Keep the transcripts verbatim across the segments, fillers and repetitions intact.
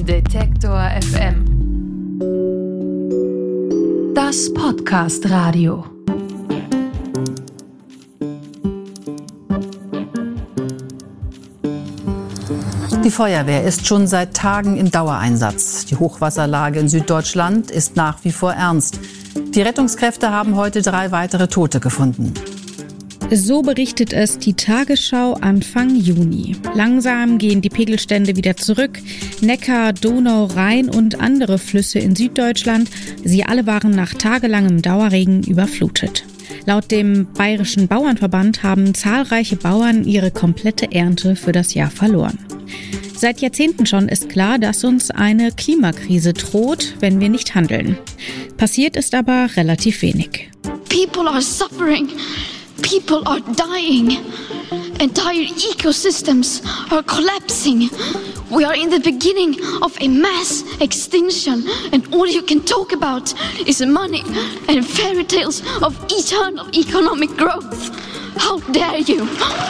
Detektor F M. Das Podcast-Radio. Die Feuerwehr ist schon seit Tagen im Dauereinsatz. Die Hochwasserlage in Süddeutschland ist nach wie vor ernst. Die Rettungskräfte haben heute drei weitere Tote gefunden. So berichtet es die Tagesschau Anfang Juni. Langsam gehen die Pegelstände wieder zurück. Neckar, Donau, Rhein und andere Flüsse in Süddeutschland, sie alle waren nach tagelangem Dauerregen überflutet. Laut dem Bayerischen Bauernverband haben zahlreiche Bauern ihre komplette Ernte für das Jahr verloren. Seit Jahrzehnten schon ist klar, dass uns eine Klimakrise droht, wenn wir nicht handeln. Passiert ist aber relativ wenig. People are suffering. People are dying. Entire ecosystems are collapsing. We are in the beginning of a mass extinction, and all you can talk about is money and fairy tales of eternal economic growth. How dare you?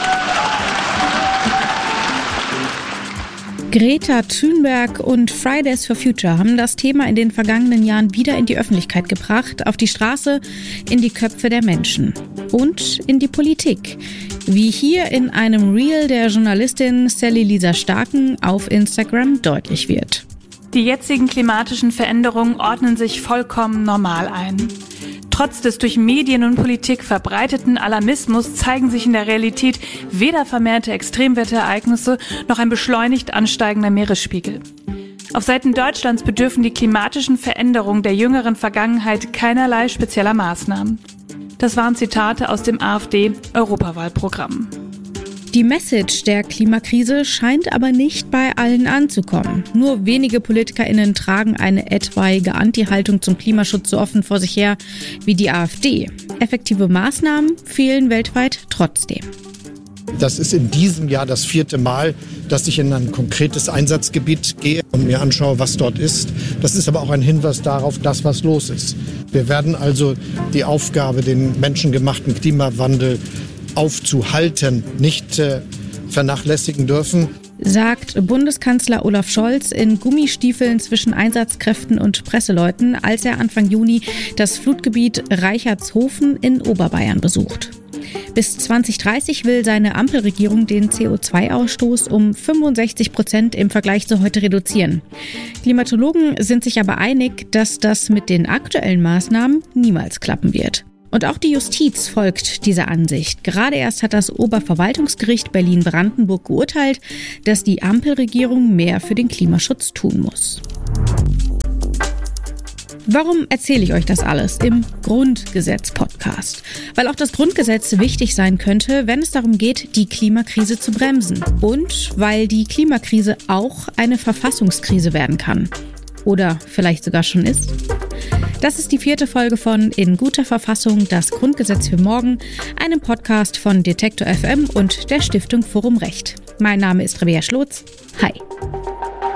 Greta Thunberg und Fridays for Future haben das Thema in den vergangenen Jahren wieder in die Öffentlichkeit gebracht, auf die Straße, in die Köpfe der Menschen und in die Politik. Wie hier in einem Reel der Journalistin Sally Lisa Starken auf Instagram deutlich wird. Die jetzigen klimatischen Veränderungen ordnen sich vollkommen normal ein. Trotz des durch Medien und Politik verbreiteten Alarmismus zeigen sich in der Realität weder vermehrte Extremwetterereignisse noch ein beschleunigt ansteigender Meeresspiegel. Auf Seiten Deutschlands bedürfen die klimatischen Veränderungen der jüngeren Vergangenheit keinerlei spezieller Maßnahmen. Das waren Zitate aus dem AfD-Europawahlprogramm. Die Message der Klimakrise scheint aber nicht bei allen anzukommen. Nur wenige PolitikerInnen tragen eine etwaige Anti-Haltung zum Klimaschutz so offen vor sich her wie die AfD. Effektive Maßnahmen fehlen weltweit trotzdem. Das ist in diesem Jahr das vierte Mal, dass ich in ein konkretes Einsatzgebiet gehe und mir anschaue, was dort ist. Das ist aber auch ein Hinweis darauf, dass was los ist. Wir werden also die Aufgabe, den menschengemachten Klimawandel aufzuhalten, nicht äh, vernachlässigen dürfen. Sagt Bundeskanzler Olaf Scholz in Gummistiefeln zwischen Einsatzkräften und Presseleuten, als er Anfang Juni das Flutgebiet Reichertshofen in Oberbayern besucht. Bis zwanzig dreißig will seine Ampelregierung den C O zwei Ausstoß um fünfundsechzig Prozent im Vergleich zu heute reduzieren. Klimatologen sind sich aber einig, dass das mit den aktuellen Maßnahmen niemals klappen wird. Und auch die Justiz folgt dieser Ansicht. Gerade erst hat das Oberverwaltungsgericht Berlin-Brandenburg geurteilt, dass die Ampelregierung mehr für den Klimaschutz tun muss. Warum erzähle ich euch das alles im Grundgesetz-Podcast? Weil auch das Grundgesetz wichtig sein könnte, wenn es darum geht, die Klimakrise zu bremsen. Und weil die Klimakrise auch eine Verfassungskrise werden kann. Oder vielleicht sogar schon ist. Das ist die vierte Folge von In guter Verfassung, das Grundgesetz für morgen, einem Podcast von Detektor F M und der Stiftung Forum Recht. Mein Name ist Rabea Schlotz. Hi.